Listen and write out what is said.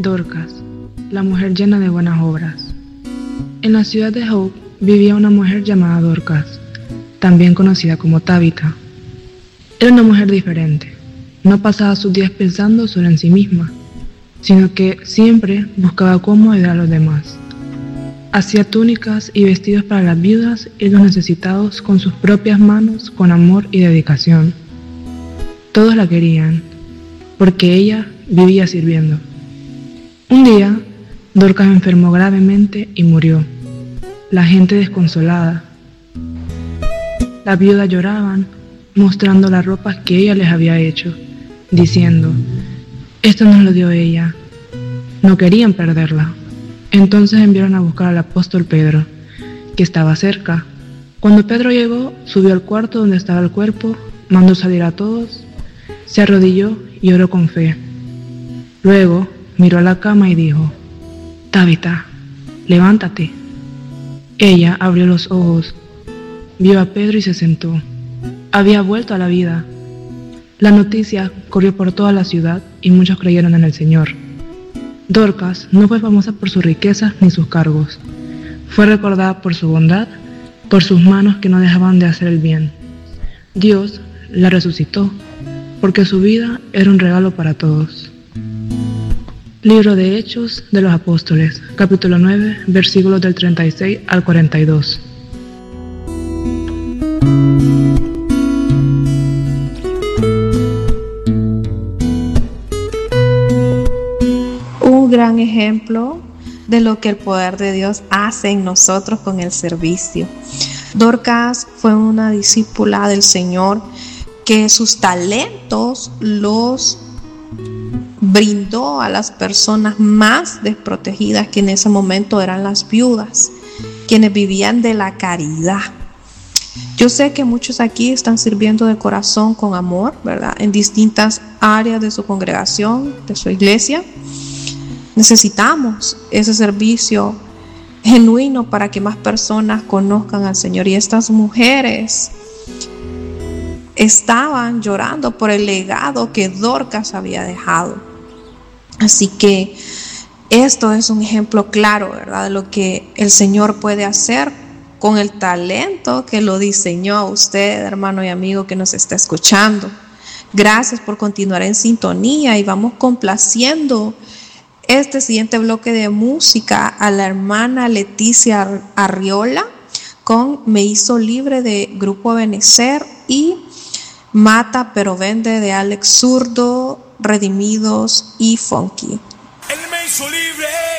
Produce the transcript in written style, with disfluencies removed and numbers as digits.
Dorcas, la mujer llena de buenas obras. En la ciudad de Hope vivía una mujer llamada Dorcas, también conocida como Tabitha. Era una mujer diferente. No pasaba sus días pensando solo en sí misma, sino que siempre buscaba cómo ayudar a los demás. Hacía túnicas y vestidos para las viudas y los necesitados con sus propias manos, con amor y dedicación. Todos la querían, porque ella vivía sirviendo. Un día, Dorcas enfermó gravemente y murió. La gente desconsolada. Las viudas lloraban, mostrando las ropas que ella les había hecho, diciendo: esto nos lo dio ella. No querían perderla. Entonces enviaron a buscar al apóstol Pedro, que estaba cerca. Cuando Pedro llegó, subió al cuarto donde estaba el cuerpo, mandó salir a todos, se arrodilló y oró con fe. Luego miró a la cama y dijo: Tabitha, levántate. Ella abrió los ojos, vio a Pedro y se sentó. Había vuelto a la vida. La noticia corrió por toda la ciudad y muchos creyeron en el Señor. Dorcas no fue famosa por sus riquezas ni sus cargos. Fue recordada por su bondad, por sus manos que no dejaban de hacer el bien. Dios la resucitó, porque su vida era un regalo para todos. Libro de Hechos de los Apóstoles, capítulo 9, versículos del 36 al 42. Un gran ejemplo de lo que el poder de Dios hace en nosotros con el servicio. Dorcas fue una discípula del Señor que sus talentos los brindó a las personas más desprotegidas, que en ese momento eran las viudas, quienes vivían de la caridad. Yo sé que muchos aquí están sirviendo de corazón con amor, ¿verdad? En distintas áreas de su congregación, de su iglesia. Necesitamos ese servicio genuino para que más personas conozcan al Señor. Y estas mujeres estaban llorando por el legado que Dorcas había dejado. Así que esto es un ejemplo claro, ¿verdad?, de lo que el Señor puede hacer con el talento que lo diseñó a usted, hermano y amigo que nos está escuchando. Gracias por continuar en sintonía y vamos complaciendo este siguiente bloque de música a la hermana Leticia Arriola con Me hizo libre de Grupo Ebenezer y Mata pero vende de Alex Zurdo, Redimidos y Funky. Él me hizo libre.